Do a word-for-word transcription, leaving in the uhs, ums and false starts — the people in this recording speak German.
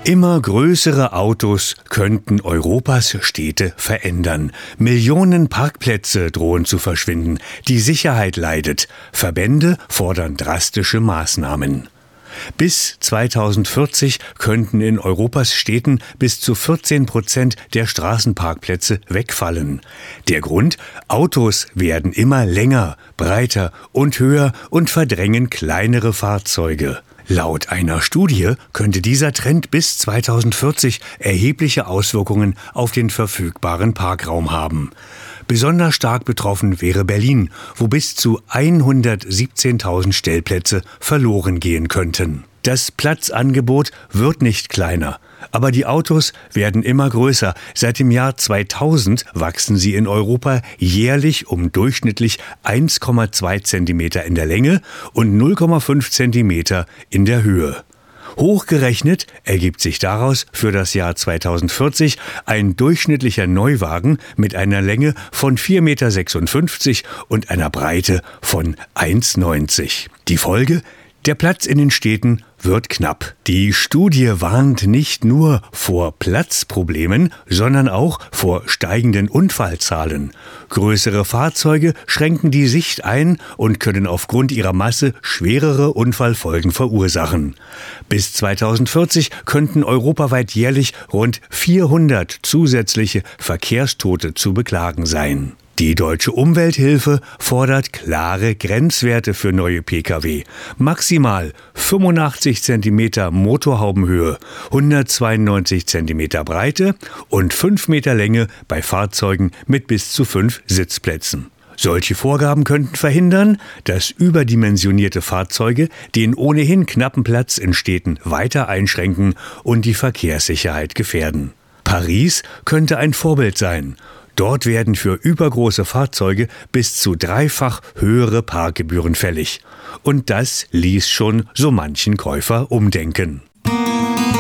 Immer größere Autos könnten Europas Städte verändern. Millionen Parkplätze drohen zu verschwinden. Die Sicherheit leidet. Verbände fordern drastische Maßnahmen. Bis zweitausendvierzig könnten in Europas Städten bis zu vierzehn Prozent der Straßenparkplätze wegfallen. Der Grund? Autos werden immer länger, breiter und höher und verdrängen kleinere Fahrzeuge. Laut einer Studie könnte dieser Trend bis zweitausendvierzig erhebliche Auswirkungen auf den verfügbaren Parkraum haben. Besonders stark betroffen wäre Berlin, wo bis zu hundertsiebzehntausend Stellplätze verloren gehen könnten. Das Platzangebot wird nicht kleiner, aber die Autos werden immer größer. Seit dem Jahr zweitausend wachsen sie in Europa jährlich um durchschnittlich eins Komma zwei Zentimeter in der Länge und null Komma fünf Zentimeter in der Höhe. Hochgerechnet ergibt sich daraus für das Jahr zweitausendvierzig ein durchschnittlicher Neuwagen mit einer Länge von vier Komma sechsundfünfzig Meter und einer Breite von eins Komma neunzig. Die Folge? Der Platz in den Städten wird knapp. Die Studie warnt nicht nur vor Platzproblemen, sondern auch vor steigenden Unfallzahlen. Größere Fahrzeuge schränken die Sicht ein und können aufgrund ihrer Masse schwerere Unfallfolgen verursachen. Bis zweitausendvierzig könnten europaweit jährlich rund vierhundert zusätzliche Verkehrstote zu beklagen sein. Die Deutsche Umwelthilfe fordert klare Grenzwerte für neue Pkw. Maximal fünfundachtzig Zentimeter Motorhaubenhöhe, hundertzweiundneunzig Zentimeter Breite und fünf Meter Länge bei Fahrzeugen mit bis zu fünf Sitzplätzen. Solche Vorgaben könnten verhindern, dass überdimensionierte Fahrzeuge den ohnehin knappen Platz in Städten weiter einschränken und die Verkehrssicherheit gefährden. Paris könnte ein Vorbild sein. Dort werden für übergroße Fahrzeuge bis zu dreifach höhere Parkgebühren fällig. Und das ließ schon so manchen Käufer umdenken.